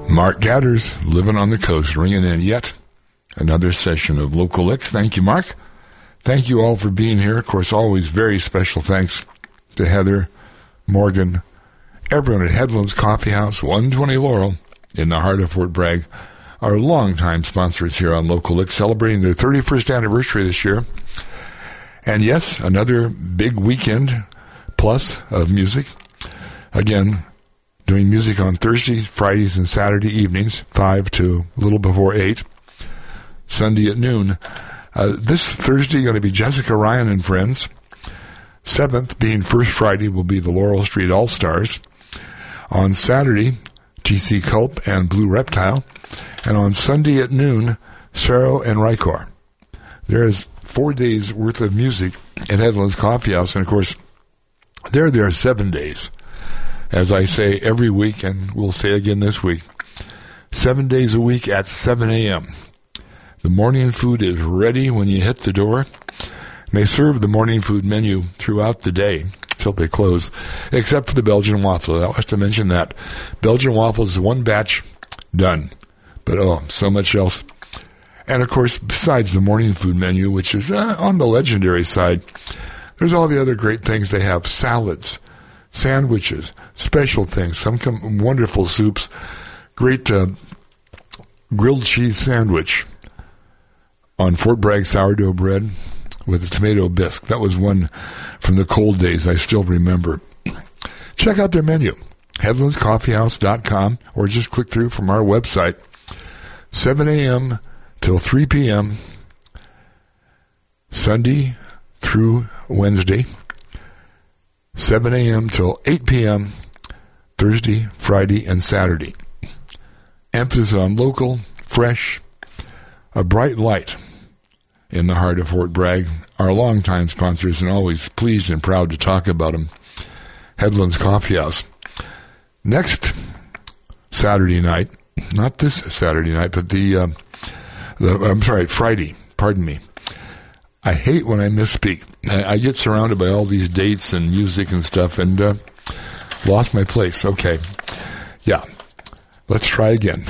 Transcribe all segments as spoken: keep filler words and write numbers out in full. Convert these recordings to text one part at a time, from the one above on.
Mark Gadders, living on the coast, ringing in yet another session of Local Licks. Thank you, Mark. Thank you all for being here. Of course, always very special thanks to Heather, Morgan, everyone at Headlands Coffee House, one twenty Laurel, in the heart of Fort Bragg, our longtime sponsors here on Local Licks, celebrating their thirty-first anniversary this year. And yes, another big weekend plus of music. Again, doing music on Thursdays, Fridays, and Saturday evenings, five to a little before eight. Sunday at noon. Uh, this Thursday going to be Jessica Ryan and Friends. seventh, being First Friday, will be the Laurel Street All-Stars. On Saturday, T C Culp and Blue Reptile. And on Sunday at noon, Sarah and Rykor. There is four days worth of music at Headlands Coffee House. And, of course, they're there seven days. As I say every week, and we'll say again this week, seven days a week at seven a.m. The morning food is ready when you hit the door. And they serve the morning food menu throughout the day until they close, except for the Belgian waffle. I have to mention that. Belgian waffles is one batch, done. But, oh, so much else. And, of course, besides the morning food menu, which is uh, on the legendary side, there's all the other great things they have. Salads, sandwiches, special things, some com- wonderful soups, great uh, grilled cheese sandwich on Fort Bragg sourdough bread with a tomato bisque. That was one from the cold days I still remember. Check out their menu, headlands coffee house dot com, or just click through from our website. seven a.m. till three p.m. Sunday through Wednesday. seven a.m. till eight p.m. Thursday, Friday, and Saturday. Emphasis on local, fresh, a bright light in the heart of Fort Bragg. Our longtime sponsors, and always pleased and proud to talk about them. Headlands Coffee House. Next Saturday night, not this Saturday night, but the, uh, the I'm sorry, Friday, pardon me. I hate when I misspeak. I, I get surrounded by all these dates and music and stuff, and uh, lost my place. Okay. Yeah. Let's try again.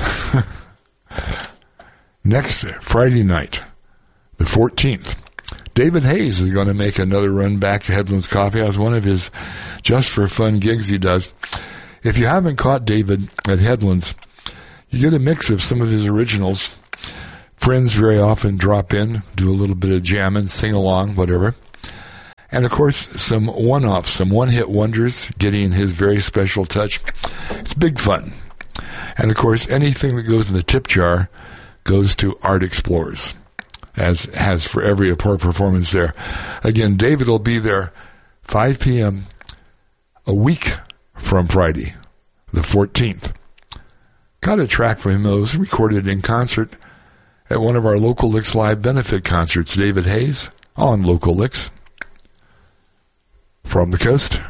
Next Friday night, the fourteenth, David Hayes is going to make another run back to Headlands Coffee House, one of his just-for-fun gigs he does. If you haven't caught David at Headlands, you get a mix of some of his originals. Friends very often drop in, do a little bit of jamming, sing along, whatever. And, of course, some one-offs, some one-hit wonders, getting his very special touch. It's big fun. And, of course, anything that goes in the tip jar goes to Art Explorers, as has for every performance there. Again, David will be there five p.m. a week from Friday, the fourteenth. Got a track from him that was recorded in concert at one of our Local Licks live benefit concerts. David Hayes on Local Licks from the coast.